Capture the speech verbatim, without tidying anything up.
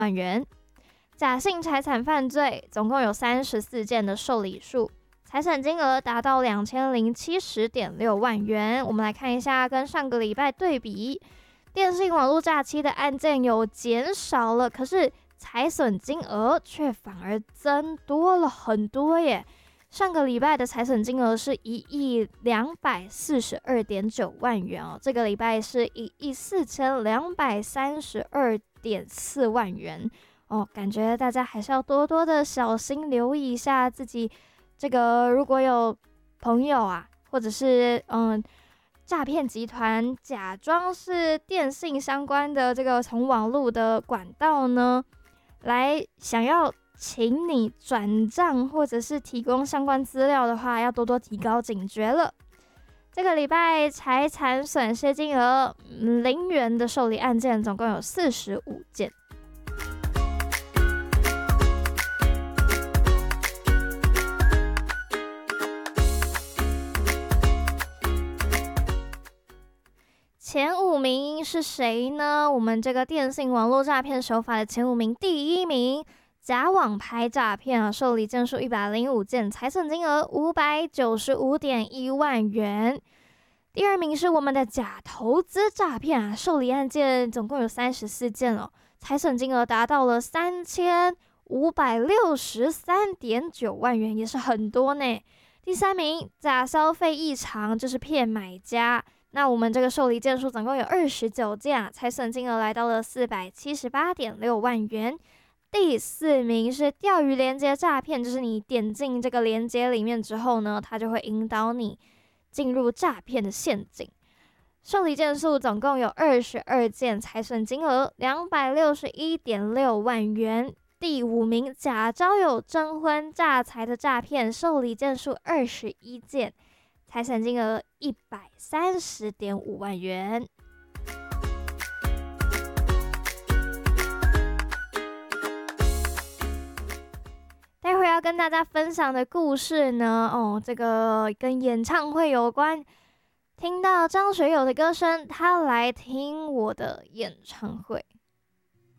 万元。假性财产犯罪总共有三十四件的受理数，财产金额达到两千零七十点六万元。我们来看一下，跟上个礼拜对比，电信网络诈欺的案件有减少了，可是财损金额却反而增多了很多耶。上个礼拜的财损金额是一亿两百四十二点九万元哦，这个礼拜是一亿四千两百三十二点四万元哦，感觉大家还是要多多的小心留意一下自己这个，如果有朋友啊，或者是嗯诈骗集团假装是电信相关的这个从网络的管道呢，来想要请你转账或者是提供相关资料的话，要多多提高警觉了。这个礼拜财产损失金额零元的受理案件总共有四十五件。前五名是谁呢？我们这个电信网络诈骗手法的前五名，第一名假网拍诈骗啊，受理件数一百零五件，财损金额五百九十五点一万元。第二名是我们的假投资诈骗啊，受理案件总共有三十四件哦，财损金额达到了三千五百六十三点九万元，也是很多呢。第三名假消费异常，就是骗买家。那我们这个受理件数总共有二十九件，财损金额来到了四百七十八点六万元。第四名是钓鱼连结诈骗，就是你点进这个连结里面之后呢，它就会引导你进入诈骗的陷阱。受理件数总共有二十二件，财损金额两百六十一点六万元。第五名假交友征婚诈财的诈骗，受理件数二十一件，财产金额一百三十点五万元。待会要跟大家分享的故事呢，哦，这个跟演唱会有关。听到张学友的歌声，他来听我的演唱会。